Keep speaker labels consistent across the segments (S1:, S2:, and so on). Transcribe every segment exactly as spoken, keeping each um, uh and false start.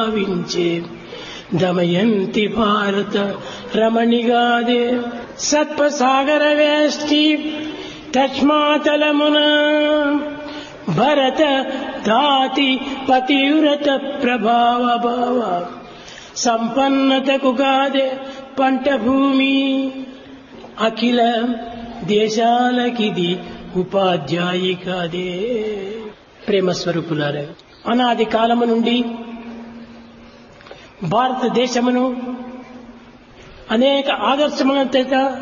S1: భావించే దమయంతి భారత రమణిగాదే సత్పసాగర వేష్టి తస్మాతలమున భరత దాతి పతివ్రత ప్రభావ భావ సంపన్నతకు గాదే పంట భూమి అఖిల దేశాలకిది ఉపాధ్యాయి కాదే. ప్రేమ స్వరూపులారా, అనాది కాలము నుండి భారతదేశమును అనేక ఆదర్శములతో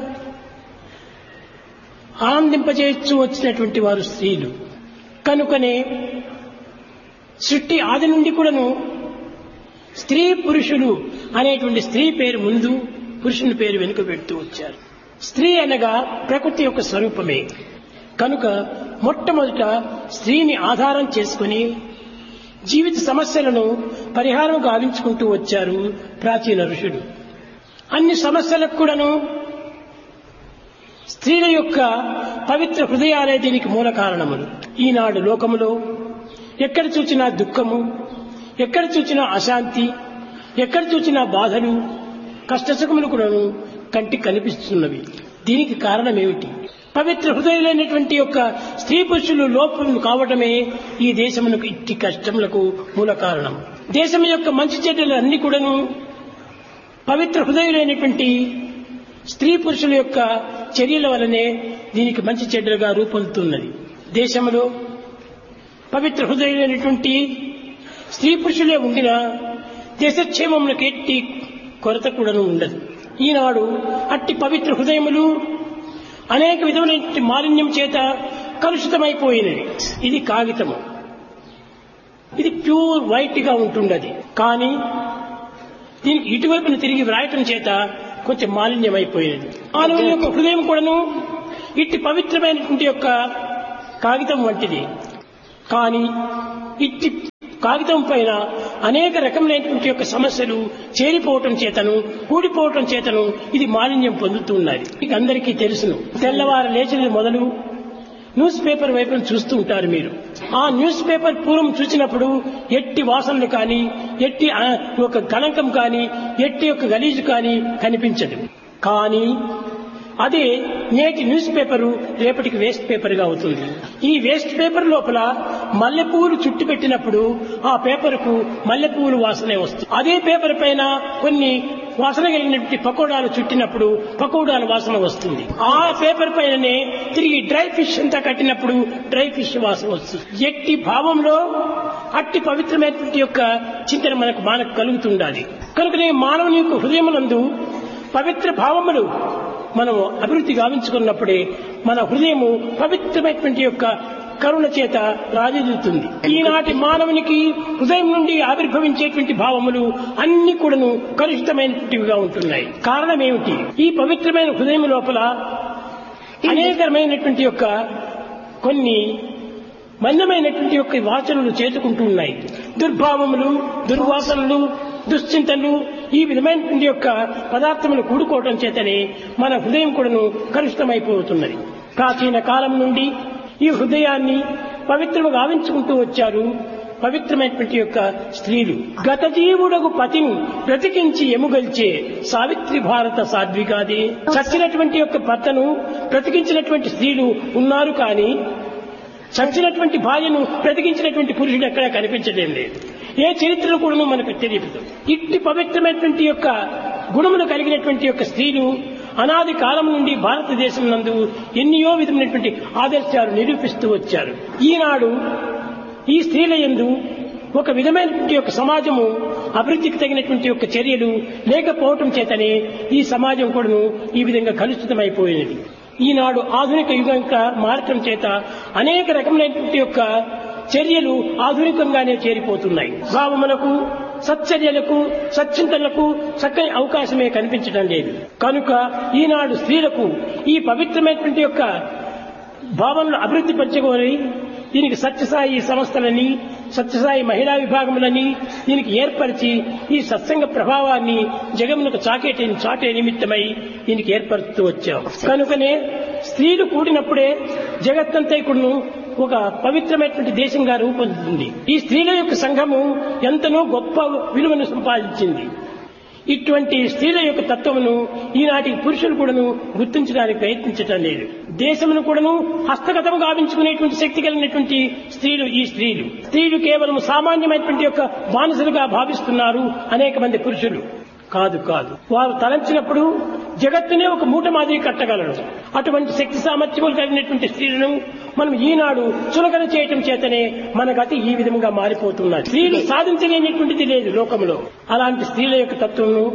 S1: ఆనందింపజేస్తూ వచ్చినటువంటి వారు స్త్రీలు. కనుకనే సృష్టి ఆది నుండి కూడాను స్త్రీ పురుషులు అనేటువంటి స్త్రీ పేరు ముందు, పురుషుని పేరు వెనుక పెడుతూ వచ్చారు. స్త్రీ అనగా ప్రకృతి యొక్క స్వరూపమే. కనుక మొట్టమొదట స్త్రీని ఆధారం చేసుకుని జీవిత సమస్యలను పరిహారం గావించుకుంటూ వచ్చారు ప్రాచీన ఋషులు. అన్ని సమస్యలకు కూడాను స్త్రీల యొక్క పవిత్ర హృదయాలే దీనికి మూల కారణములు. ఈనాడు లోకములో ఎక్కడ చూచినా దుఃఖము, ఎక్కడ చూచినా అశాంతి, ఎక్కడ చూచినా బాధలు, కష్టసుఖములు కూడాను కంటికి కనిపిస్తున్నవి. దీనికి కారణం ఏమిటి? పవిత్ర హృదయులైనటువంటి యొక్క స్త్రీ పురుషులు లోపములు కావటమే ఈ దేశమునకు ఇట్టి కష్టములకు మూల కారణం. దేశం యొక్క మంచి చెడ్డలు అన్ని కూడాను పవిత్ర హృదయులైనటువంటి స్త్రీ పురుషుల యొక్క చర్యల వలనే దీనికి మంచి చెడ్డలుగా రూపొందుతున్నది. దేశంలో పవిత్ర హృదయులైనటువంటి స్త్రీ పురుషులే ఉండినా దేశక్షేమములకు ఎట్టి కొరత కూడాను ఉండదు. ఈనాడు అట్టి పవిత్ర హృదయములు అనేక విధములైన మాలిన్యం చేత కలుషితమైపోయినవి. ఇది కాగితము, ఇది ప్యూర్ వైట్ గా ఉంటుండది. కానీ దీనికి ఇటువైపున తిరిగి వ్రాయటం చేత కొంచెం మాలిన్యం అయిపోయినది. మానవుని యొక్క హృదయం కూడాను ఇట్టి పవిత్రమైనటువంటి యొక్క కాగితం వంటిది. కానీ ఇట్టి కాగితం పైన అనేక రకములైనటువంటి యొక్క సమస్యలు చేరిపోవటం చేతను, కూడిపోవటం చేతను ఇది మాలిన్యం పొందుతున్నది. ఇది అందరికీ తెలుసును. తెల్లవారు లేచినది మొదలు న్యూస్ పేపర్ వైపును చూస్తూ ఉంటారు మీరు. ఆ న్యూస్ పేపర్ పూర్వం చూసినప్పుడు ఎట్టి వాసనలు కానీ, ఎట్టి ఒక కళంకం కానీ, ఎట్టి యొక్క గలీజు కానీ కనిపించదు. కానీ అదే నేటి న్యూస్ పేపరు రేపటికి వేస్ట్ పేపర్ గా అవుతుంది. ఈ వేస్ట్ పేపర్ లోపల మల్లెపూలు చుట్టి పెట్టినప్పుడు ఆ పేపర్కు మల్లెపూలు వాసనే వస్తుంది. అదే పేపర్ పైన కొన్ని వాసన కలిగినటువంటి పకోడాలు చుట్టినప్పుడు పకోడాల వాసన వస్తుంది. ఆ పేపర్ పైననే తిరిగి డ్రై ఫిష్ అంతా కట్టినప్పుడు డ్రై ఫిష్ వాసన వస్తుంది. ఎట్టి భావంలో అట్టి పవిత్రమైనటువంటి యొక్క చింతన మనకు మనకు కలుగుతుండాలి. కనుకనే మానవుని యొక్క హృదయమునందు పవిత్ర భావములు మనం అభివృద్ధి గావించుకున్నప్పుడే మన హృదయము పవిత్రమైనటువంటి యొక్క కరుణ చేత రాజీదుతుంది. ఈనాటి మానవునికి హృదయం నుండి ఆవిర్భవించేటువంటి భావములు అన్ని కూడాను కలుషితమైనటువంటివిగా ఉంటున్నాయి. కారణం ఏమిటి? ఈ పవిత్రమైన హృదయం లోపల అనేకమైనటువంటి యొక్క కొన్ని మందమైనటువంటి యొక్క వాసనలు చేతుకుంటూ ఉన్నాయి. దుర్భావములు, దుర్వాసనలు, దుశ్చింతలు, ఈ విధమైనటువంటి యొక్క పదార్థములు కూడుకోవటం చేతనే మన హృదయం కూడాను కలుషితమైపోతున్నది. ప్రాచీన కాలం నుండి ఈ హృదయాన్ని పవిత్రము గావించుకుంటూ వచ్చారు పవిత్రమైనటువంటి యొక్క స్త్రీలు. గత జీవుడకు పతిని బ్రతికించి ఎముగల్చే సావిత్రి భారత సాధ్వికాది. చచ్చినటువంటి యొక్క భర్తను బ్రతికించినటువంటి స్త్రీలు ఉన్నారు, కానీ చచ్చినటువంటి భార్యను బ్రతికించినటువంటి పురుషుడు ఎక్కడా కనిపించడం లేదు. ఏ చరిత్రను కూడా మనకు తెలియదు. ఇట్టి పవిత్రమైనటువంటి యొక్క గుణములు కలిగినటువంటి యొక్క స్త్రీలు అనాది కాలం నుండి భారతదేశం నందు ఎన్నో విధమైనటువంటి ఆదర్శాలు నిరూపిస్తూ వచ్చారు. ఈనాడు ఈ స్త్రీల యందు ఒక విధమైనటువంటి యొక్క సమాజము అభివృద్ధికి తగినటువంటి యొక్క చర్యలు లేకపోవటం చేతనే ఈ సమాజం కూడాను ఈ విధంగా కలుషితమైపోయినది. ఈనాడు ఆధునిక యుగంగా మారటం చేత అనేక రకములైనటువంటి యొక్క చర్యలు ఆధునికంగానే చేరిపోతున్నాయి. భావములకు, సచ్చర్యలకు, సచ్చింతనలకు చక్కని అవకాశమే కనిపించడం లేదు. కనుక ఈనాడు స్త్రీలకు ఈ పవిత్రమైనటువంటి యొక్క భావనలు అభివృద్ధి పరచుకొని దీనికి సత్యసాయి సంస్థలని, సత్యసాయి మహిళా విభాగములని దీనికి ఏర్పరిచి ఈ సత్సంగ ప్రభావాన్ని జగమునకు చాకేటి చాటే నిమిత్తమై దీనికి ఏర్పరుస్తూ వచ్చాం. కనుకనే స్త్రీలు కూడినప్పుడే జగత్తంతా కూడాను ఒక పవిత్రమైనటువంటి దేశంగా రూపొందుతుంది. ఈ స్త్రీల యొక్క సంఘము ఎంతనో గొప్ప విలువను సంపాదించింది. ఇటువంటి స్త్రీల యొక్క తత్వమును ఈనాటి పురుషులు కూడాను గుర్తించడానికి ప్రయత్నించటం లేదు. దేశమును కూడాను హస్తగతం గావించుకునేటువంటి శక్తి కలిగినటువంటి స్త్రీలు ఈ స్త్రీలు. స్త్రీలు కేవలం సామాన్యమైనటువంటి యొక్క బానిసలుగా భావిస్తున్నారు అనేక మంది పురుషులు. కాదు కాదు వారు తలంచినప్పుడు జగత్తునే ఒక మూట మాదిరి కట్టగలరు. అటువంటి శక్తి సామర్థ్యములు కలిగినటువంటి స్త్రీలను మనం ఈనాడు చులకన చేయటం చేతనే మన గతి ఈ విధంగా మారిపోతున్నది. స్త్రీలు సాధించలేనటువంటిది లేదు లోకంలో. అలాంటి స్త్రీల యొక్క తత్వము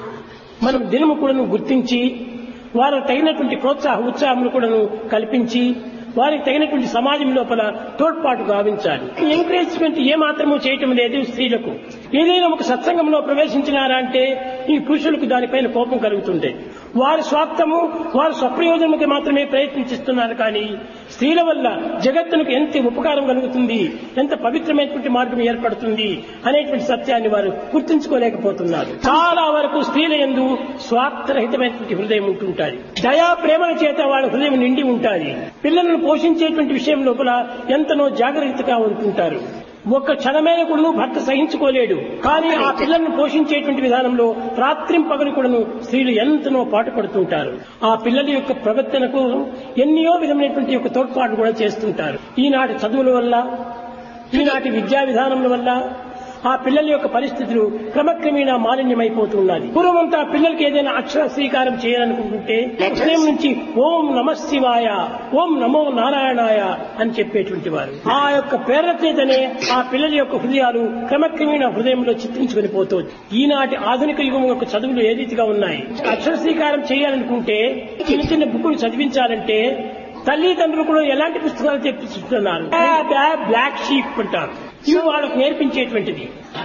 S1: మనం దినము కూడాను గుర్తించి వారికి తగినటువంటి ప్రోత్సాహ ఉత్సాహములు కూడాను కల్పించి వారికి తగినటువంటి సమాజం లోపల తోడ్పాటు గావించాలి. ఎంకరేజ్మెంట్ ఏమాత్రమూ చేయటం లేదు స్త్రీలకు. ఏదైనా ఒక సత్సంగంలో ప్రవేశించినారా అంటే ఈ పురుషులకు దానిపైన కోపం కలుగుతుండే. వారి స్వార్థము వారి స్వప్రయోజనముకి మాత్రమే ప్రయత్నిస్తున్నారు. కానీ స్త్రీల వల్ల జగత్తునికి ఎంత ఉపకారం కలుగుతుంది, ఎంత పవిత్రమైనటువంటి మార్గం ఏర్పడుతుంది అనేటువంటి సత్యాన్ని వారు గుర్తించుకోలేకపోతున్నారు. చాలా వరకు స్త్రీల యందు స్వార్థరహితమైనటువంటి హృదయం ఉంటుంటారు. దయా ప్రేమల చేత వాళ్ళ హృదయం నిండి ఉంటారు. పిల్లలను పోషించేటువంటి విషయం లోపల ఎంతనో జాగ్రత్తగా ఉంటుంటారు. ఒక్క క్షణమైన కూడా భర్త సహించుకోలేడు. కానీ ఆ పిల్లలను పోషించేటువంటి విధానంలో రాత్రింపగలు కూడాను స్త్రీలు ఎంతనో పాటుపడుతుంటారు. ఆ పిల్లల యొక్క ప్రవర్తనకు ఎన్నో విధమైనటువంటి యొక్క తోడ్పాటు కూడా చేస్తుంటారు. ఈనాటి చదువుల వల్ల, ఈనాటి విద్యా విధానముల వల్ల ఆ పిల్లల యొక్క పరిస్థితులు క్రమక్రమేణా మాలిన్యమైపోతున్నది. పూర్వమంతా పిల్లలకి ఏదైనా అక్షర స్వీకారం చేయాలనుకుంటుంటే ఉదయం నుంచి ఓం నమ శివాయ, ఓం నమో నారాయణాయ అని చెప్పేటువంటి వారు. ఆ యొక్క ప్రేరణ చేతనే ఆ పిల్లల యొక్క హృదయాలు క్రమక్రమేణా హృదయంలో చిత్రించుకుని పోతుంది. ఈనాటి ఆధునిక యుగం యొక్క చదువులు ఏ రీతిగా ఉన్నాయి. అక్షర స్వీకారం చేయాలనుకుంటే చిన్న చిన్న బుక్కులు చదివించాలంటే తల్లిదండ్రులు కూడా ఎలాంటి పుస్తకాలు తెప్పిస్తున్నారు. బ్లాక్ షీప్ అంటారు. ఇవి వాళ్ళకు నేర్పించేటువంటిది.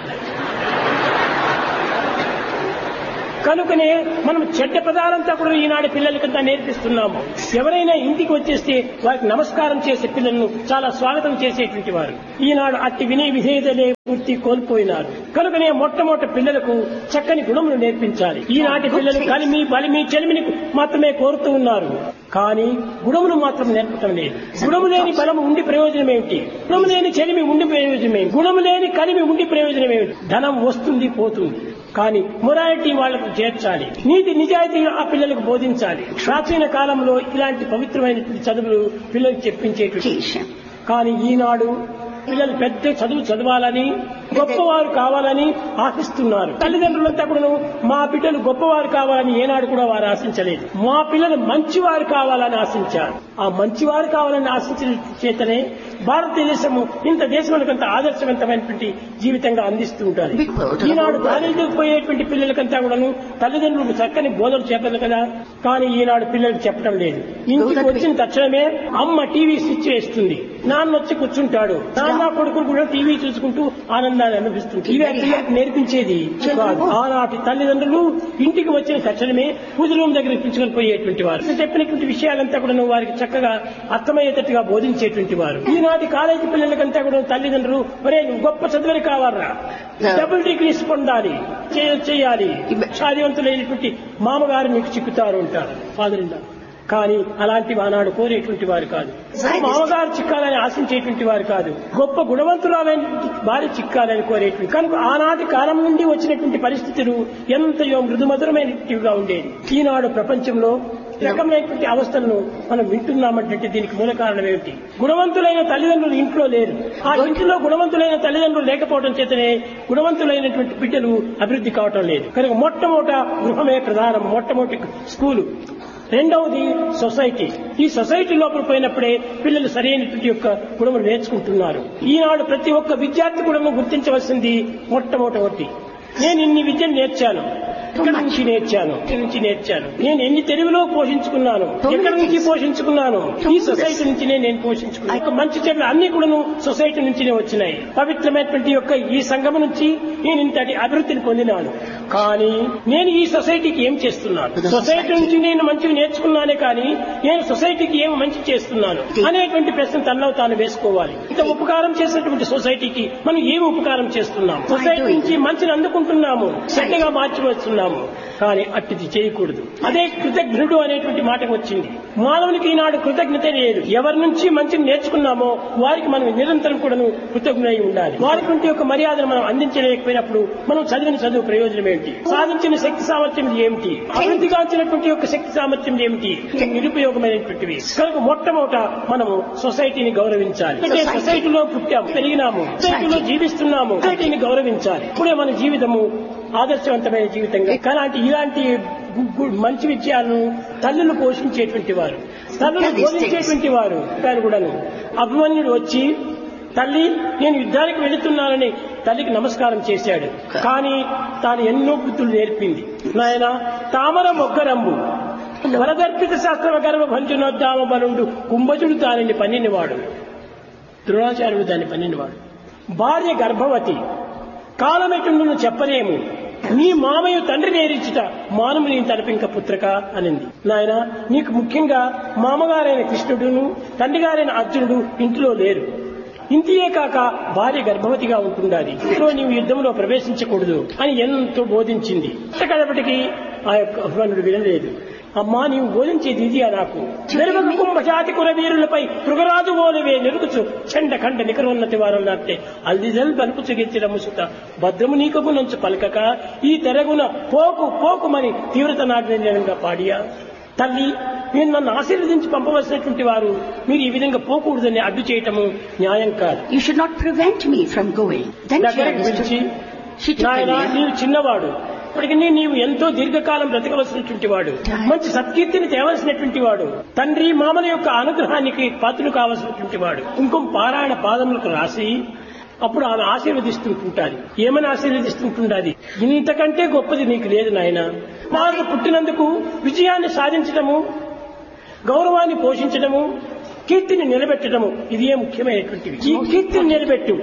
S1: కనుకనే మనం చెడ్డ పదాలంతా కూడా ఈనాడు పిల్లలకంతా నేర్పిస్తున్నాము. ఎవరైనా ఇంటికి వచ్చేస్తే వారికి నమస్కారం చేసే పిల్లలను చాలా స్వాగతం చేసేటువంటి వారు ఈనాడు అట్టి వినయ విధేయతలే పూర్తి కోల్పోయినారు. కనుకనే మొట్టమొదటి పిల్లలకు చక్కని గుణములు నేర్పించాలి. ఈనాటి పిల్లలు కలిమి బలిమి చెలిమిని మాత్రమే కోరుతూ ఉన్నారు. కానీ గుణములు మాత్రం నేర్పటం లేదు. గుణము లేని బలము ఉండి ప్రయోజనం ఏమిటి? గుణము లేని చెలిమి ఉండి ప్రయోజనం ఏమిటి? గుణము లేని కలిమి ఉండి ప్రయోజనం ఏమిటి? ధనం వస్తుంది పోతుంది. కానీ మొరాలిటీ వాళ్లకు చేర్చాలి. నీతి నిజాయితీ ఆ పిల్లలకు బోధించాలి. ప్రాచీన కాలంలో ఇలాంటి పవిత్రమైనటువంటి చదువులు పిల్లలకు చెప్పించేటువంటి. కానీ ఈనాడు పిల్లలు పెద్ద చదువు చదవాలని, గొప్పవారు కావాలని ఆశిస్తున్నారు. తల్లిదండ్రులంతా కూడా మా బిడ్డలు గొప్పవారు కావాలని ఏనాడు కూడా వారు ఆశించలేదు. మా పిల్లలు మంచివారు కావాలని ఆశించారు. ఆ మంచివారు కావాలని ఆశించిన చేతనే భారతదేశము ఇంత దేశములకంత ఆదర్శవంతమైనటువంటి జీవితంగా అందిస్తూ ఉంటారు. ఈనాడు కాలేజీకి పోయేటువంటి పిల్లలకంతా కూడాను తల్లిదండ్రులకు చక్కని బోధనలు చెప్పదు కదా. కానీ ఈనాడు పిల్లలకు చెప్పడం లేదు. ఇంటికి వచ్చిన తక్షణమే అమ్మ టీవీ స్విచ్ వేస్తుంది, నాన్న వచ్చి కూర్చుంటాడు. నాన్న కొడుకులు కూడా టీవీ చూసుకుంటూ ఆనందాన్ని అనిపిస్తుంది. ఇవే పిల్లలకు నేర్పించేది కాదు. ఆనాటి తల్లిదండ్రులు ఇంటికి వచ్చిన తక్షణమే పూజ రూమ్ దగ్గర పిలుచుకొని పోయేటువంటి వారు. చెప్పినటువంటి విషయాలంతా కూడా వారికి చక్కగా అర్థమయ్యేటట్టుగా బోధించేటువంటి వారు. ఈనాటి కాలేజీ పిల్లలకంతా కూడా తల్లిదండ్రులు ఒరే గొప్ప చదువులు కావాలరా, డబుల్ డిగ్రీస్ పొందాలి, చేయాలి, సాధివంతులైనటువంటి మామగారు మీకు చిక్కుతారు ఉంటారు ఫాదర్ ఇన్ లా. కానీ అలాంటి ఆనాడు కోరేటువంటి వారు కాదు. మామగారు చిక్కాలని ఆశించేటువంటి వారు కాదు. గొప్ప గుణవంతురాలైన భార్య చిక్కాలని కోరేటువంటి. కనుక ఆనాటి కాలం నుండి వచ్చినటువంటి పరిస్థితులు ఎంతయో మృదుమధురమైనటివిగా ఉండేది. ఈనాడు ప్రపంచంలో రకమైనటువంటి అవస్థలను మనం వింటున్నామంటే దీనికి మూల కారణం ఏమిటి? గుణవంతులైన తల్లిదండ్రులు ఇంట్లో లేరు. ఆ ఇంట్లో గుణవంతులైన తల్లిదండ్రులు లేకపోవడం చేతనే గుణవంతులైనటువంటి బిడ్డలు అభివృద్ధి కావటం లేదు. కనుక మొట్టమొదట గృహమే ప్రధానం, మొట్టమొదటి స్కూలు. రెండవది సొసైటీ. ఈ సొసైటీ లోపల పోయినప్పుడే పిల్లలు సరైనటువంటి యొక్క గుణములు నేర్చుకుంటున్నారు. ఈనాడు ప్రతి ఒక్క విద్యార్థి కూడా గుర్తించవలసింది మొట్టమొదటి, నేను ఇన్ని విద్యను నేర్చాను, ఎక్కడి నుంచి నేర్చాను, ఎక్కడి నుంచి నేర్చాను, నేను ఎన్ని తెలుగులో పోషించుకున్నాను, ఎక్కడి నుంచి పోషించుకున్నాను, ఈ సొసైటీ నుంచినే నేను పోషించుకున్నాను. ఒక మంచి చెడ్డలు అన్ని కూడా సొసైటీ నుంచినే వచ్చినాయి. పవిత్రమైనటువంటి యొక్క ఈ సంఘం నుంచి నేను ఇంతటి అభివృద్ధిని పొందినాను. కానీ నేను ఈ సొసైటీకి ఏం చేస్తున్నాను, సొసైటీ నుంచి నేను మంచిగా నేర్చుకున్నానే కానీ నేను సొసైటీకి ఏం మంచి చేస్తున్నాను అనేటువంటి ప్రశ్న తనలో తాను వేసుకోవాలి. ఇంత ఉపకారం చేసినటువంటి సొసైటీకి మనం ఏం ఉపకారం చేస్తున్నాము, సొసైటీ నుంచి మంచిని అందుకుంటున్నాము, చెడ్డగా మార్చివస్తున్నాము. కానీ అట్టిది చేయకూడదు. అదే కృతజ్ఞుడు అనేటువంటి మాట వచ్చింది. మానవునికి ఈనాడు కృతజ్ఞత లేదు. ఎవరి నుంచి మంచిని నేర్చుకున్నామో వారికి మనం నిరంతరం కూడా కృతజ్ఞులై ఉండాలి. వారికి ఉంటే ఒక మర్యాదను మనం అందించలేకపోయినప్పుడు మనం చదివిన చదువు ప్రయోజనం ఏమిటి, సాధించిన శక్తి సామర్థ్యం ఏమిటి, అభివృద్ధి కాల్చినటువంటి యొక్క శక్తి సామర్థ్యం ఏమిటి, నిరుపయోగమైనటువంటివి. కనుక మొట్టమొదట మనము సొసైటీని గౌరవించాలి. అంటే సొసైటీలో పుట్టాము, పెరిగినాము, సొసైటీలో జీవిస్తున్నాము, సొసైటీని గౌరవించాలి. ఇప్పుడే మన జీవితము ఆదర్శవంతమైన జీవితంగా. కానీ ఇలాంటి మంచి విషయాలను తల్లులు పోషించేటువంటి వారు, తల్లులు బోధించేటువంటి వారు దాని కూడాను. అభిమన్యుడు వచ్చి తల్లి నేను యుద్ధానికి వెళుతున్నానని తల్లికి నమస్కారం చేశాడు. కానీ తాను ఎన్నో బుద్ధులు నేర్పింది. నాయన తామర మొగ్గరంబు వరదర్పిత శాస్త్రవ గర్వ భంజునోద్దామ బలుండు కుంభజుడు దానిని పన్నినవాడు, ద్రోణాచార్యుడు దాన్ని పన్నినవాడు. భార్య గర్భవతి, కాలమెటుండును చెప్పలేము, నీ మామయ్య తండ్రి నేరించుట మానము నీ తలపింక పుత్రక అనింది. నాయన నీకు ముఖ్యంగా మామగారైన కృష్ణుడును తండ్రి గారైన అర్జునుడు ఇంటిలో లేరు. ఇంటియే కాక భార్య గర్భవతిగా ఉంటుండాలి, ఇంట్లో నీవు యుద్ధంలో ప్రవేశించకూడదు అని ఎంతో బోధించింది. కడపటికి ఆ యొక్క అభిమన్యుడు వినలేదు. అమ్మా నీవు బోధించేది ఇది నాకు నెరుగక కుంభజాతి కురవీరులపై మృగరాజు ఓలివే నెరుగుచు చండ ఖండ నికరోన్నతి వారన్నట్టే అల్లిజల్ బలుపుచుగిచ్చిన ముసుత భద్రము నీకము నుంచి పలకక ఈ తెరగున పోకు పోకుమని తీవ్రత నాటినంగా పాడియా. తల్లి మీరు నన్ను ఆశీర్వదించి పంపవలసినటువంటి వారు మీరు ఈ విధంగా పోకూడదని అడ్డు చేయటము న్యాయం కాదు.
S2: You should not prevent me from going. Then
S1: దగ్గరకు పిలిచి నాయన నీవు చిన్నవాడు, ఇప్పటికీ నీవు ఎంతో దీర్ఘకాలం బ్రతకవలసినటువంటి వాడు, మంచి సత్కీర్తిని తేవలసినటువంటి వాడు, తండ్రి మామల యొక్క అనుగ్రహానికి పాత్రలు కావలసినటువంటి వాడు. కుంకుమ పారాయణ పాదములకు రాసి అప్పుడు ఆమె ఆశీర్వదిస్తుంటుంటాది. ఏమని ఆశీర్వదిస్తుంటుండాది, ఇంతకంటే గొప్పది నీకు లేదు నాయన. వారు పుట్టినందుకు విజయాన్ని సాధించడము, గౌరవాన్ని పోషించడము, కీర్తిని నిలబెట్టడము ఇదే ముఖ్యమైనటువంటివి. ఈ కీర్తిని నిలబెట్టు.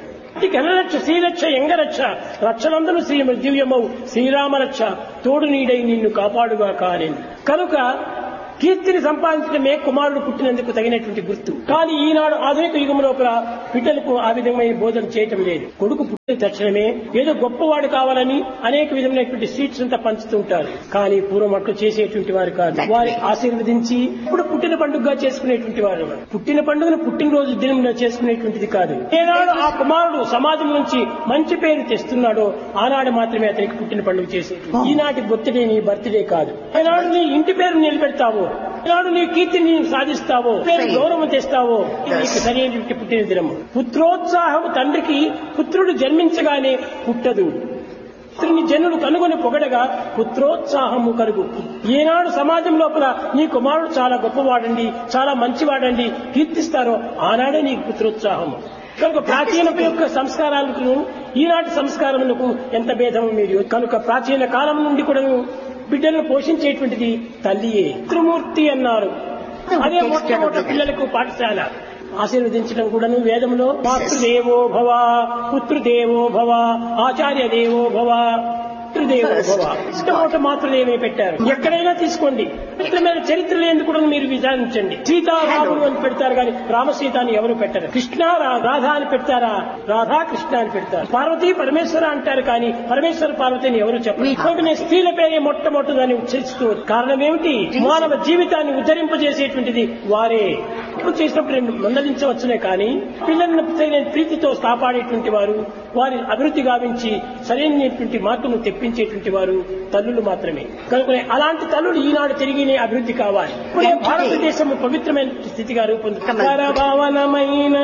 S1: ఘనరక్ష శ్రీరక్ష ఎంగరక్ష రక్షలందరూ శ్రీ దివ్యమవు శ్రీరామరక్ష తోడు నీడై నిన్ను కాపాడుగా కానేను. కనుక కీర్తిని సంపాదించడమే కుమారుడు పుట్టినందుకు తగినటువంటి గుర్తు. కానీ ఈనాడు ఆధునిక యుగం లోపల బిడ్డలకు ఆ విధమైన బోధన చేయటం లేదు. కొడుకు పుట్టిన తక్షణమే ఏదో గొప్పవాడు కావాలని అనేక విధమైనటువంటి స్వీట్స్ అంతా పంచుతుంటారు. కానీ పూర్వం అట్లు చేసేటువంటి వారు కాదు. వారి ఆశీర్వదించి ఇప్పుడు పుట్టిన పండుగగా చేసుకునేటువంటి వారు. పుట్టిన పండుగను పుట్టినరోజు దినం చేసుకునేటువంటిది కాదు. ఏనాడు ఆ కుమారుడు సమాజం నుంచి మంచి పేరు తెస్తున్నాడో ఆనాడు మాత్రమే అతనికి పుట్టిన పండుగ చేసేది. ఈనాటి బర్త్డే నీ బర్త్డే కాదు. ఏనాడు నీ ఇంటి పేరు నిలబెడతావో, ఈనాడు నీ కీర్తిని సాధిస్తావో, పేరు గౌరవం తెస్తావో నీకు సరైనటువంటి పుట్టిన దినము. పుత్రోత్సాహం తండ్రికి పుత్రుడు జన్మించగానే పుట్టదు. పుత్రుని జనుడు కనుగొని పొగడగా పుత్రోత్సాహము కలుగు. ఏనాడు సమాజం లోపల నీ కుమారుడు చాలా గొప్పవాడండి, చాలా మంచివాడండి కీర్తిస్తారో ఆనాడే నీకు పుత్రోత్సాహము. కనుక ప్రాచీన యొక్క సంస్కారాలకు ఈనాటి సంస్కారములకు ఎంత భేదము మీరు. కనుక ప్రాచీన కాలం నుండి కూడా బిడ్డలను పోషించేటువంటిది తల్లియే. త్రిమూర్తి అన్నారు. అదే మొట్టమొదటి పిల్లలకు పాఠశాల. ఆశీర్వదించడం కూడాను వేదంలో మాతృదేవో భవ, పుత్రదేవో భవ, ఆచార్య దేవో భవ, పితృదేవో భవ. మొట్టమొదటి మాతృదేవే పెట్టారు. ఎక్కడైనా తీసుకోండి. ఇతరమైన చరిత్రలు ఎందుకు కూడా మీరు విచారించండి. సీతారాముడు అని పెడతారు కానీ రామసీత అని ఎవరు పెట్టరు. కృష్ణ రాధా అని పెడతారా, రాధా కృష్ణ అని పెడతారు. పార్వతి పరమేశ్వర అంటారు కానీ పరమేశ్వర పార్వతి అని ఎవరు చెప్పరు. స్త్రీల పేరే మొట్టమొదటి దాన్ని ఉచ్చరిస్తూ కారణం ఏమిటి, మానవ జీవితాన్ని ఉద్ధరింపజేసేటువంటిది వారే. ఇప్పుడు చేసినప్పుడు రెండు మందలించవచ్చునే కానీ పిల్లలను ప్రీతితో కాపాడేటువంటి వారు, వారి అభివృద్ధి గావించి సరైనటువంటి మార్పును తెప్పించేటువంటి వారు తల్లులు మాత్రమే. కనుక అలాంటి తల్లులు ఈనాడు తిరిగి అభివృద్ధి కావాలి. భారతదేశం పవిత్రమైన స్థితిగా రూపొందుతుంది. భావనమైన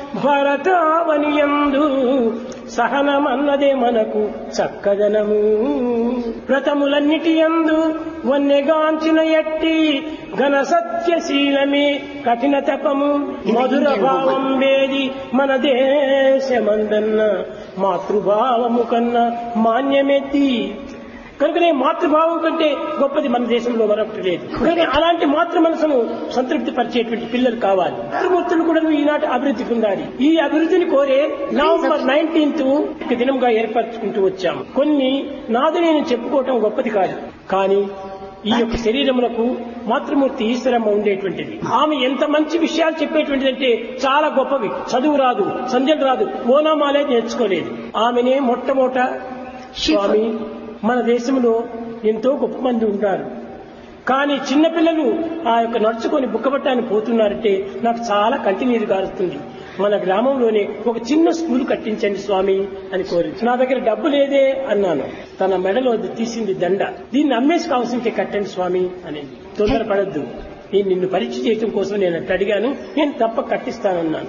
S1: భరతావనియందు సహనమన్నదే మనకు చక్కదనము. వ్రతములన్నిటి యందు వన్నెగాంచిన ఎట్టి ఘన సత్యశీలమే కఠిన తపము. మధుర భావం వేది మన దేశమందన్న మాతృభావము కన్నా మాన్యమెత్తి. కనుకనే మాతృభావం కంటే గొప్పది మన దేశంలో మరొకటి లేదు. కానీ అలాంటి మాతృ మనసును సంతృప్తి పరిచేటువంటి పిల్లలు కావాలి. మాతృమూర్తులు కూడా ఈనాటి అభివృద్ధి పొందాలి. ఈ అభివృద్ధిని కోరే నవంబర్ నైన్టీన్త్ దినంగా ఏర్పరచుకుంటూ వచ్చాము. కొన్ని నాది నేను చెప్పుకోవటం గొప్పది కాదు, కానీ ఈ యొక్క శరీరములకు మాతృమూర్తి ఈశ్వరమ్మ ఉండేటువంటిది. ఆమె ఎంత మంచి విషయాలు చెప్పేటువంటిది అంటే చాలా గొప్పవి. చదువు రాదు, సంధ్యలు రాదు, ఓనామాలే నేర్చుకోలేదు. ఆమెనే మొట్టమొదట స్వామి మన దేశంలో ఎంతో గొప్ప మంది ఉంటారు, కానీ చిన్నపిల్లలు ఆ యొక్క నడుచుకొని బుక్కబట్టాన్ని పోతున్నారంటే నాకు చాలా కంటినీరు గారుస్తుంది. మన గ్రామంలోనే ఒక చిన్న స్కూల్ కట్టించండి స్వామి అని కోరి, నా దగ్గర డబ్బు లేదే అన్నాను. తన మెడలో తీసింది దండ, దీన్ని అమ్మేసి కావాల్సింటే కట్టండి స్వామి అని. తొందరపడద్దు, నేను నిన్ను పరీక్ష చేయడం కోసం నేను అట్లా అడిగాను, నేను తప్ప కట్టిస్తానన్నాను.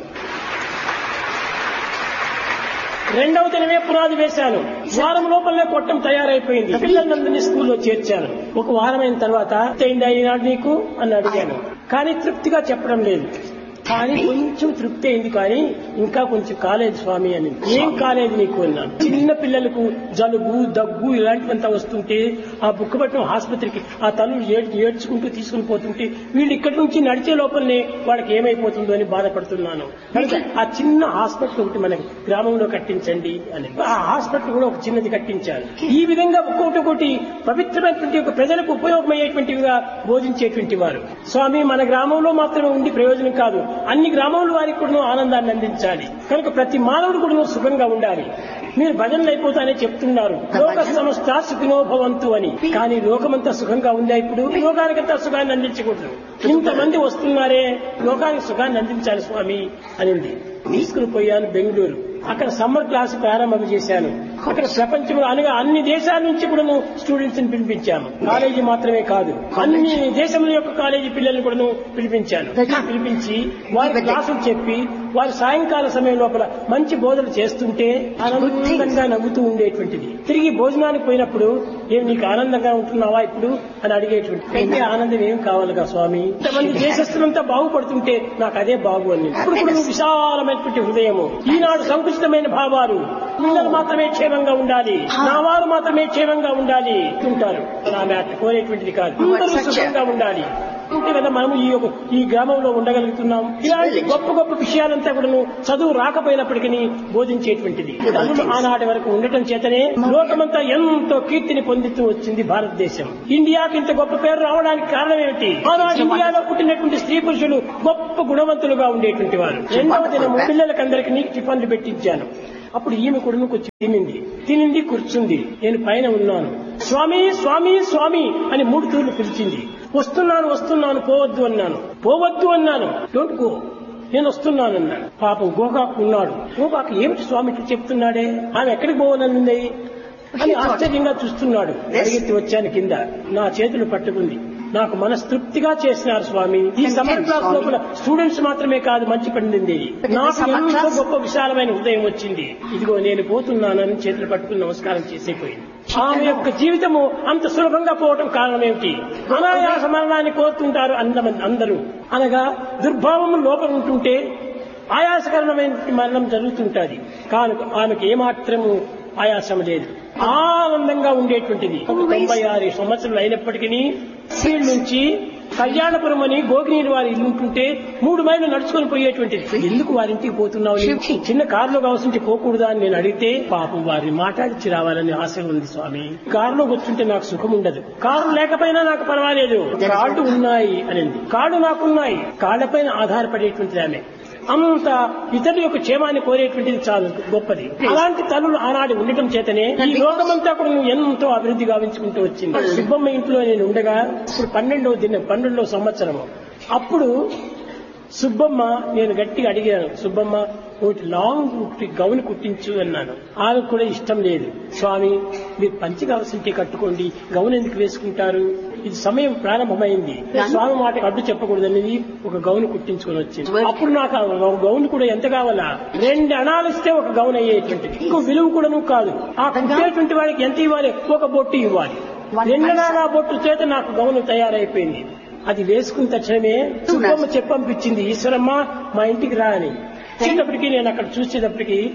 S1: రెండవ దినమే పునాది వేశాను. వారం లోపలనే కొట్టం తయారైపోయింది. పిల్లలందరినీ స్కూల్లో చేర్చాను. ఒక వారమైన తర్వాత అయిందా ఈనాడు నీకు అని అడిగాను, కానీ తృప్తిగా చెప్పడం లేదు. కానీ కొంచెం తృప్తి అయింది, కానీ ఇంకా కొంచెం కాలేదు స్వామి అని. ఏం కాలేదు నీకు అన్నాను. చిన్న పిల్లలకు జలుబు దగ్గు ఇలాంటివంతా వస్తుంటే ఆ బుక్కపట్నం ఆసుపత్రికి ఆ తల్లులు ఏడ్చుకుంటూ తీసుకుని పోతుంటే వీళ్ళు ఇక్కడి నుంచి నడిచే లోపలనే వాళ్ళకి ఏమైపోతుందో అని బాధపడుతున్నాను. కనుక ఆ చిన్న హాస్పిటల్ ఒకటి మన గ్రామంలో కట్టించండి అని. ఆ హాస్పిటల్ కూడా ఒక చిన్నది కట్టించారు. ఈ విధంగా ఒక్కొక్కటి ఒకటి పవిత్రమైనటువంటి ఒక ప్రజలకు ఉపయోగమయ్యేటువంటివిగా బోధించేటువంటి వారు. స్వామి మన గ్రామంలో మాత్రమే ఉండి ప్రయోజనం కాదు, అన్ని గ్రామాల వారికి కూడా ఆనందాన్ని అందించాలి. కనుక ప్రతి మానవుడు కూడా సుఖంగా ఉండాలి. మీరు భజనలు అయిపోతానే చెప్తున్నారు, లోక సమస్త సుఖినో భవంతు అని. కానీ లోకమంతా సుఖంగా ఉందా? ఇప్పుడు లోకానికంతా సుఖాన్ని అందించకూడదు. ఇంతమంది వస్తున్నారే, లోకానికి సుఖాన్ని అందించాలి స్వామి అనింది. తీసుకుని పోయాను బెంగళూరు. అక్కడ సమ్మర్ క్లాస్ ప్రారంభం చేశాను. అక్కడ ప్రపంచంలో అనగా అన్ని దేశాల నుంచి కూడా స్టూడెంట్స్ ని పిలిపించాము. కాలేజీ మాత్రమే కాదు, అన్ని దేశముల యొక్క కాలేజీ పిల్లల్ని కూడా పిలిపించాను. పిలిపించి వారి క్లాసులు చెప్పి వారి సాయంకాల సమయం లోపల మంచి బోధన చేస్తుంటే ఆనందంగా నవ్వుతూ ఉండేటువంటిది. తిరిగి భోజనానికి పోయినప్పుడు ఏం నీకు ఆనందంగా ఉంటున్నావా ఇప్పుడు అని అడిగేటువంటి. అయితే ఆనందం ఏం కావాలిగా స్వామి, ఇంతమంది దేశస్తులంతా బాగుపడుతుంటే నాకు అదే బాగు అని. ఇప్పుడు కూడా విశాలమైనటువంటి హృదయము, ఈనాడు సంకుచితమైన భావాలు, పిల్లలు మాత్రమే క్షేమంగా ఉండాలి, నా వారు మాత్రమే క్షేమంగా ఉండాలి ఉంటారు. ఆమె అట్లా కోరేటువంటిది కాదు, అందరూ సుఖంగా ఉండాలి. ఉంటే కదా మనము ఈ ఈ గ్రామంలో ఉండగలుగుతున్నాం. ఇలాంటి గొప్ప గొప్ప విషయాలంతా కూడా చదువు రాకపోయినప్పటికీ బోధించేటువంటిది తల్లులు ఆనాటి వరకు ఉండటం చేతనే లోకమంతా ఎంతో కీర్తిని పొందుతూ వచ్చింది భారతదేశం. ఇండియాకి ఇంత గొప్ప పేరు రావడానికి కారణం ఏమిటి? ఆనాడు ఇండియాలో పుట్టినటువంటి స్త్రీ పురుషులు గొప్ప గుణవంతులుగా ఉండేటువంటి వారు. రెండవ దినము పిల్లలకందరికీ టిఫన్లు పెట్టించాను. అప్పుడు ఈమె కూడా కొంచెం తినింది తినింది కూర్చుంది. నేను పైన ఉన్నాను. స్వామి స్వామి స్వామి అని మూడు తూర్లు పిలిచింది. వస్తున్నాను వస్తున్నాను పోవద్దు అన్నాను. పోవద్దు అన్నాను. డోంట్ గో, నేను వస్తున్నాను అన్నాడు. పాపం గోకాకు ఉన్నాడు. గోకాకు ఏమిటి స్వామి చెప్తున్నాడే, ఆమె ఎక్కడికి పోవాలనుంది అని ఆశ్చర్యంగా చూస్తున్నాడు. పరిగెత్తి వచ్చాను కింద, నా చేతులు పట్టుకుంది. నాకు మనస్తృప్తిగా చేసినారు స్వామి. ఈ సమ్మర్ క్లాస్ లోపల స్టూడెంట్స్ మాత్రమే కాదు మంచి పండింది. నాకు ఎంతో గొప్ప విశాలమైన హృదయం వచ్చింది. ఇదిగో నేను పోతున్నానని చేతులు పట్టుకుని నమస్కారం చేసేపోయింది. ఆమె యొక్క జీవితము అంత సులభంగా పోవటం కారణం ఏమిటి? అనాయాస మరణాన్ని కోరుతుంటారు అందరూ. అనగా దుర్భావము లోపల ఉంటుంటే ఆయాసకరమైన మరణం జరుగుతుంటది. కానీ ఆమెకు ఏమాత్రము ఆయాసం లేదు, ఆనందంగా ఉండేటువంటిది. తొంభై ఆరు సంవత్సరాలు అయినప్పటికీ సీల్ నుంచి కళ్యాణపురం అని గోగినీరు వారి ఇల్లు ఉంటుంటే మూడు మైళ్ళు నడుచుకొని పోయేటువంటిది. ఎందుకు వారింటికి పోతున్నావు, చిన్న కారులో కావాల్సింటే పోకూడదా అని నేను అడిగితే, పాపం వారిని మాట్లాడిచ్చి రావాలని ఆశ ఉంది స్వామి. కారులో కూర్చుంటే నాకు సుఖం ఉండదు, కారు లేకపోయినా నాకు పర్వాలేదు, కాళ్ళు ఉన్నాయి అనింది. కాళ్ళు నాకున్నాయి, కాళ్లపైన ఆధారపడేటువంటిది ఆమె. అంత ఇతరుల యొక్క క్షేమాన్ని కోరేటువంటిది చాలా గొప్పది. అలాంటి తల్లులు ఆనాడు ఉండటం చేతనే ఈ లోకమంతా కూడా ఎంతో అభివృద్ధి గావించుకుంటూ వచ్చింది. సుబ్బమ్మ ఇంట్లో నేను ఉండగా ఇప్పుడు పన్నెండవ దిన పన్నెండవ సంవత్సరము. అప్పుడు సుబ్బమ్మ, నేను గట్టిగా అడిగాను, సుబ్బమ్మ ఒకటి లాంగ్ ఒకటి గౌన్ కుట్టించు అన్నాను. ఆమెకు కూడా ఇష్టం లేదు. స్వామి మీరు పంచి కావాల్సింటే కట్టుకోండి, గౌన్ ఎందుకు వేసుకుంటారు, ఇది సమయం ప్రారంభమైంది, స్వామి మాట అడ్డు చెప్పకూడదనేది ఒక గౌన్ కుట్టించుకొని వచ్చింది. అప్పుడు నాకు గౌన్ కూడా ఎంత కావాలా, రెండు అణాలు ఇస్తే ఒక గౌన్ అయ్యేటువంటిది. ఇంకో విలువ కూడాను కాదు. ఆ కుట్టేటువంటి వాడికి ఎంత ఇవ్వాలి, ఒక బొట్టు ఇవ్వాలి. రెండు అణాల బొట్టు చేత నాకు గౌన్ తయారైపోయింది. అది వేసుకున్న తక్షణమే సుబ్బమ్మ చెప్పంపించింది, ఈశ్వరమ్మ మా ఇంటికి రా అని. వచ్చేటప్పటికి నేను అక్కడ చూసేటప్పటికి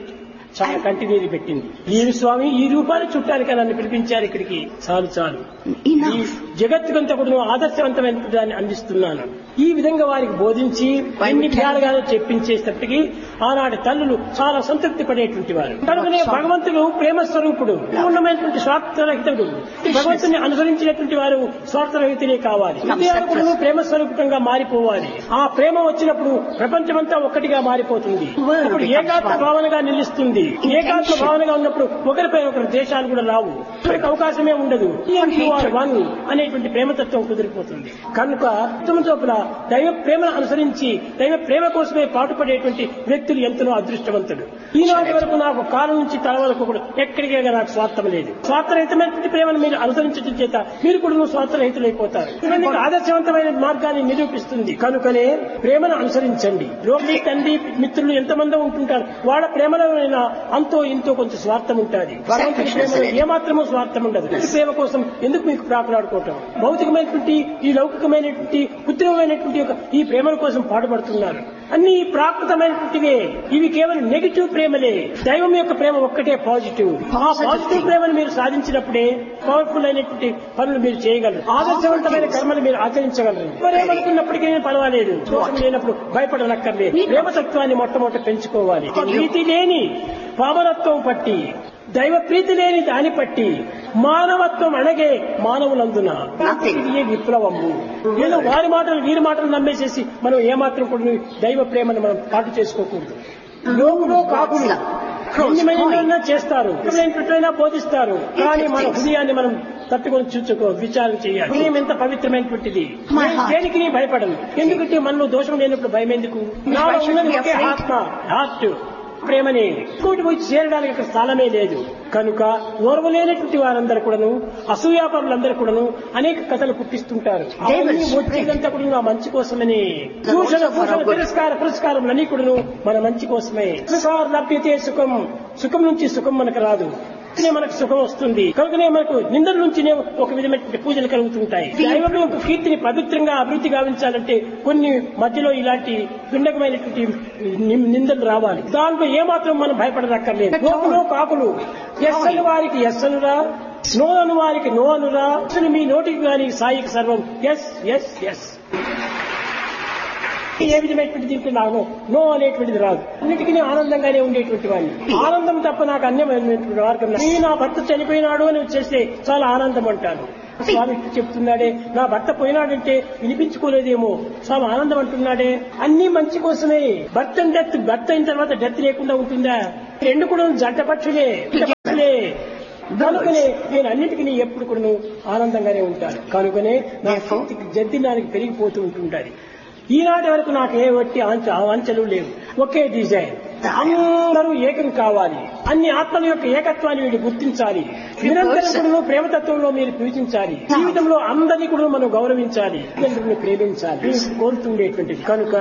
S1: చాలా కంటినీరు పెట్టింది. ఈ స్వామి ఈ రూపాన్ని చుట్టానికి నన్ను పిలిపించారు ఇక్కడికి. చాలు చాలు, ఈ జగత్తుకంతా కూడా ఆదర్శవంతమైన దాన్ని అందిస్తున్నాను. ఈ విధంగా వారికి బోధించి ఎన్ని విధాలుగా చెప్పించేటప్పటికీ ఆనాటి తల్లులు చాలా సంతృప్తి పడేటువంటి వారు. కనుకనే భగవంతుడు ప్రేమ స్వరూపుడు, పూర్ణమైనటువంటి స్వార్థరహితుడు. భగవంతుని అనుసరించినటువంటి వారు స్వార్థరహితులే కావాలి. హృదయాలు ప్రేమ స్వరూపంగా మారిపోవాలి. ఆ ప్రేమ వచ్చినప్పుడు ప్రపంచమంతా ఒక్కటిగా మారిపోతుంది. అప్పుడు ఏకాత్మ భావనగా నిలుస్తుంది. ఏకాత్మ భావనగా ఉన్నప్పుడు ఒకరిపై ఒకరి దేశాలు కూడా రావు. ఒకరికి అవకాశమే ఉండదు. వన్ అనేటువంటి ప్రేమతత్వం కుదిరిపోతుంది. కనుక ఉత్తమ చోపుల దైవ ప్రేమను అనుసరించి దైవ ప్రేమ కోసమే పాటుపడేటువంటి వ్యక్తులు ఎంతనో అదృష్టవంతుడు. ఈనాటి వరకు నాకు కాలం నుంచి తల వరకు కూడా ఎక్కడికే నాకు స్వార్థం లేదు. స్వార్థరహితమైనటువంటి ప్రేమను మీరు అనుసరించడం చేత మీరు కూడా స్వార్థరహితులైపోతారు. ఆదర్శవంతమైన మార్గాన్ని నిరూపిస్తుంది. కనుకనే ప్రేమను అనుసరించండి. రోగి తండ్రి మిత్రులు ఎంతమంది ఉంటుంటారు, వాళ్ళ ప్రేమలో అంతో ఇంతో కొంచెం స్వార్థం ఉంటుంది. భగవంతుడి ప్రేమలో ఏమాత్రమూ స్వార్థం ఉండదు. ప్రేమ కోసం ఎందుకు మీకు ప్రాకులాడుకోవటం? భౌతికమైనటువంటి ఈ లౌకికమైనటువంటి కృత్రిమమైనటువంటి ఈ ప్రేమల కోసం పాటుపడుతున్నారు. అన్ని ప్రాకృతమైనటువంటివే. ఇవి కేవలం నెగిటివ్ ప్రేమలే. దైవం యొక్క ప్రేమ ఒక్కటే పాజిటివ్. ఆ పాజిటివ్ ప్రేమను మీరు సాధించినప్పుడే పవర్ఫుల్ అయినటువంటి పనులు మీరు చేయగలరు. ఆదర్శవంతమైన కర్మలు మీరు ఆచరించగలరు. మరేమనుకున్నప్పటికీ పర్వాలేదు, దోషం లేనప్పుడు భయపడనక్కర్లేదు. ప్రేమతత్వాన్ని మొట్టమొదట పెంచుకోవాలి. ప్రీతి లేని పామరత్వం పట్టి, దైవ ప్రీతి లేని దాని పట్టి మానవత్వం అణగే మానవులందున ఇది విప్లవము. ఏదో వారి మాటలు వీరి మాటలు నమ్మేసేసి మనం ఏమాత్రం కూడా దైవ ప్రేమను మనం పాటు చేసుకోకూడదు. లోకులో కాకుండా ఎన్ని చేస్తారు, ఎట్లయినా బోధిస్తారు. కానీ మన హృదయాన్ని మనం తట్టుకొని చూసుకో విచారణ చేయాలి. హృదయం ఎంత పవిత్రమైనటువంటిది. దేనికి భయపడను. ఎందుకంటే మనలో దోషం లేనప్పుడు భయం ఎందుకు? నాలో ఉన్నది ఒకే ఆత్మ, హార్ట్ ప్రేమనే. ఇంకోటి పోయి చేరడానికి అక్కడ స్థలమే లేదు. కనుక ఓర్వలేనటువంటి వారందరూ కూడాను, అసూయాపరులందరూ కూడాను అనేక కథలు పుట్టిస్తుంటారు. అవన్నీ వచ్చేదంతా కూడా నా మంచి కోసమని. దూషణ భూషణ తిరస్కార పురస్కారములన్నీ కూడాను మన మంచి కోసమే. లభ్యతే సుఖం, సుఖం నుంచి సుఖం మనకు రాదు, మనకు సుఖం వస్తుంది. కనుకనే మనకు నిందల నుంచినే ఒక విధమైన పూజలు కలుగుతుంటాయి. దైవం యొక్క కీర్తిని పవిత్రంగా అభివృద్ధి గావించాలంటే కొన్ని మధ్యలో ఇలాంటి దుండకమైనటువంటి నిందలు రావాలి. దాంట్లో ఏమాత్రం మనం భయపడనక్కర్లేదు. లోకులో కాకులు ఎస్ అని వారికి ఎస్ అనురా, నో అని వారికి నో అనురా. అసలు మీ నోటికి గాని సాయికి సర్వం ఎస్ ఎస్ ఎస్. ఏ విధమైనటువంటి దీంట్లో నాకు నో అనేటువంటిది రాదు. అన్నిటికీ ఆనందంగానే ఉండేటువంటి వాడిని. ఆనందం తప్ప నాకు అన్యమైనటువంటి మార్గం. నీ నా భర్త చనిపోయినాడు అని చేస్తే చాలా ఆనందం అంటాను. స్వామి చెప్తున్నాడే, నా భర్త పోయినాడంటే వినిపించుకోలేదేమో, స్వామి ఆనందం అంటున్నాడే. అన్ని మంచి కోసమే. భర్త డెత్, భర్త అయిన తర్వాత డెత్ లేకుండా ఉంటుందా? రెండు కూడా జంట పక్షులే పక్షులే. కనుకనే నేను అన్నిటికీ ఎప్పుడు కూడా ఆనందంగానే ఉంటాను. కనుకనే నా శక్తికి జద్దినానికి పెరిగిపోతూ ఉంటుంటారు. ఈనాటి వరకు నాకు ఏ వట్టి అంచెలు లేవు. ఒకే డిజైన్. అందరూ ఏకం కావాలి. అన్ని ఆత్మల యొక్క ఏకత్వాన్ని వీడు గుర్తించాలి. నిరంతరం కూడా ప్రేమతత్వంలో మీరు పూజించాలి. జీవితంలో అందరినీ కూడా మనం గౌరవించాలి, ప్రేమించాలి కోరుతుండేటువంటిది. కనుక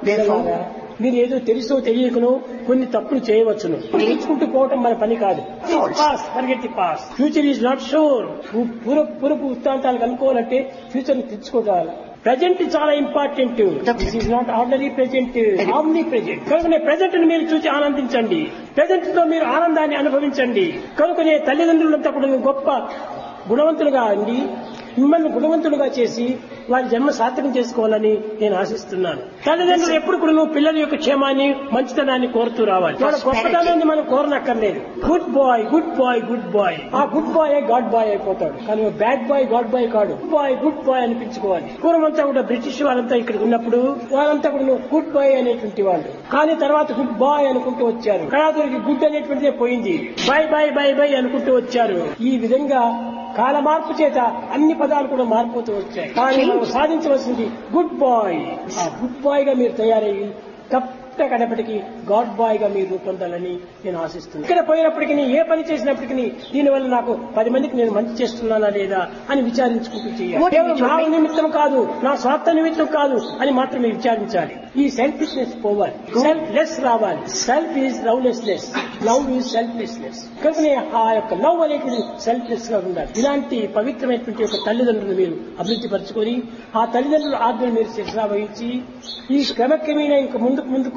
S1: మీరు ఏదో తెలుసో తెలియకనో కొన్ని తప్పులు చేయవచ్చును. నేర్చుకుంటూ పోవటం మన పని కాదు. పాస్ పరిగెత్తి pass. Future is not sure. పూర్వపు వృత్తాంతాలు కనుక్కోవాలంటే ఫ్యూచర్ ని తెచ్చుకోవాలి. ప్రజెంట్ చాలా important. This is not ordinary present, omni present. కనుకనే ప్రజెంట్ ని మీరు చూసి ఆనందించండి. ప్రజెంట్ తో మీరు ఆనందాన్ని అనుభవించండి. కనుకనే తల్లిదండ్రులంతా కూడా గొప్ప గుణవంతులుగా అండి మిమ్మల్ని గుణవంతులుగా చేసి వారి జన్మ సార్థకం చేసుకోవాలని నేను ఆశిస్తున్నాను. తల్లిదండ్రులు ఎప్పుడు కూడా నువ్వు పిల్లల యొక్క క్షేమాన్ని మంచితనాన్ని కోరుతూ రావాలి. వాళ్ళ గొప్పతనాన్ని మనం కోరనక్కర్లేదు. Good bye good bye good bye. ఆ గుడ్ బాయ్ గాడ్ బాయ్ అయిపోతాడు. కానీ బ్యాడ్ బాయ్ గాడ్ బాయ్ కాడు. Good bye good bye అనిపించుకోవాలి. పూర్వమంతా కూడా బ్రిటిష్ వాళ్ళంతా ఇక్కడ ఉన్నప్పుడు వాళ్ళంతా కూడా గుడ్ బాయ్ అనేటువంటి వాళ్ళు. కానీ తర్వాత గుడ్ బాయ్ అనుకుంటూ వచ్చారు. కళాతులకి గుడ్ అనేటువంటిదే పోయింది. బై బై బై బై అనుకుంటూ వచ్చారు. ఈ విధంగా కాల మార్పు చేత అన్ని పదాలు కూడా మారిపోతూ వచ్చాయి. కానీ మనం సాధించవలసింది గుడ్ బాయ్. ఆ గుడ్ బాయ్ గా మీరు తయారయ్యి తప్ప కడపటికి గాడ్ బాయ్ గా మీరు రూపొందాలని నేను ఆశిస్తున్నాను. ఇక్కడ పోయినప్పటికీ ఏ పని చేసినప్పటికీ దీనివల్ల నాకు పది మందికి నేను మంచి చేస్తున్నానా లేదా అని విచారించుకుంటూ చేయాలి. కేవలం నా నిమిత్తం కాదు, నా స్వార్థ నిమిత్తం కాదు అని మాత్రమే విచారించాలి. ఈ సెల్ఫిష్నెస్ పోవాలి, సెల్ఫ్ లెస్ రావాలి. Self is lovelessness, love is selflessness. కనుకనే ఆ యొక్క లవ్ అనేది సెల్ఫ్లెస్ గా ఉండాలి. ఇలాంటి పవిత్రమైనటువంటి యొక్క తల్లిదండ్రులు మీరు అభివృద్ధి పరచుకొని ఆ తల్లిదండ్రుల ఆజ్ఞలు మీరు శిక్షణ వహించి ఈ క్రమక్రమేణా ఇంకా ముందుకు ముందుకు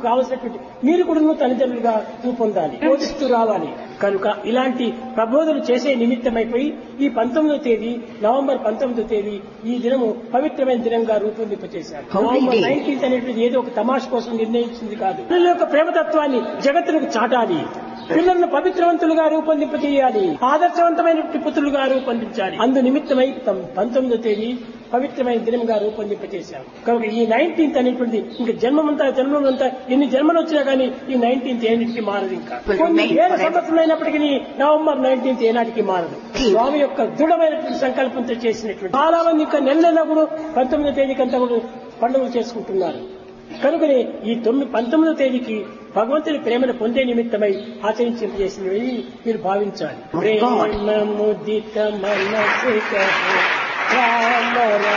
S1: కావలసినటువంటి మీరు కూడా తల్లిదండ్రులుగా రూపొందాలి, బోధిస్తూ రావాలి. కనుక ఇలాంటి ప్రబోధనలు చేసే నిమిత్తమైపోయి ఈ పంతొమ్మిదో తేదీ నవంబర్ పంతొమ్మిదో తేదీ ఈ దినము పవిత్రమైన దినంగా రూపొందింపచేశారు. నవంబర్ నైన్టీన్త్ అనేటువంటి ఏదో ఒక తమాష కోసం నిర్ణయించింది కాదు. పిల్లల యొక్క ప్రేమతత్వాన్ని జగత్తులకు చాటాలి, పిల్లలను పవిత్రవంతులుగా రూపొందింపజేయాలి, ఆదర్శవంతమైనటువంటి పుత్రులుగా రూపొందించాలి. అందు నిమిత్తమై పంతొమ్మిదో తేదీ పవిత్రమైన దినంగా రూపొందింపచేశాం. కనుక ఈ నైన్టీన్త్ అనేటువంటి ఇంకా జన్మమంతా జన్మమంతా ఎన్ని జన్మలు వచ్చినా కానీ ఈ నైన్టీన్త్ ఏనాటికి మారదు. ఇంకా కొన్ని వేల సంవత్సరాలు అయినప్పటికీ నవంబర్ నైన్టీన్త్ ఏనాటికి మారదు. స్వామి యొక్క దృఢమైనటువంటి సంకల్పంతో చేసినటువంటి చాలా మంది ఇంకా నెల నెల కూడా పంతొమ్మిదో తేదీకంతా కూడా పండుగలు చేసుకుంటున్నారు. కనుకనే ఈ తొమ్మిది పంతొమ్మిదో తేదీకి భగవంతుని ప్రేమను పొందే నిమిత్తమై ఆచరించేసినవి మీరు భావించాలి. ప్రేమ ముదిత మనసు రామ